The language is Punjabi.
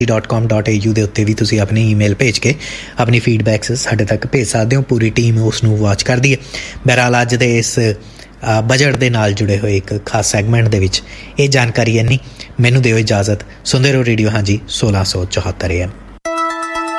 .com.au ਦੇ ਉੱਤੇ ਵੀ ਤੁਸੀਂ ਆਪਣੀ ਈਮੇਲ ਭੇਜ ਕੇ ਆਪਣੀ ਫੀਡਬੈਕਸ ਸਾਡੇ ਤੱਕ ਭੇਜ ਸਕਦੇ ਹੋ। ਪੂਰੀ ਟੀਮ ਉਸ ਨੂੰ ਵਾਚ ਕਰਦੀ ਹੈ। ਬਹਰਹਾਲ ਅੱਜ ਦੇ ਇਸ ਬਜਟ ਦੇ ਨਾਲ ਜੁੜੇ ਹੋਏ ਇੱਕ ਖਾਸ ਸੈਗਮੈਂਟ ਦੇ ਵਿੱਚ ਇਹ ਜਾਣਕਾਰੀ ਇੰਨੀ। ਮੈਨੂੰ ਦਿਓ ਇਜਾਜ਼ਤ। ਸੁਣਦੇ ਰਹੋ ਰੇਡੀਓ ਹਾਂਜੀ 1674 AM।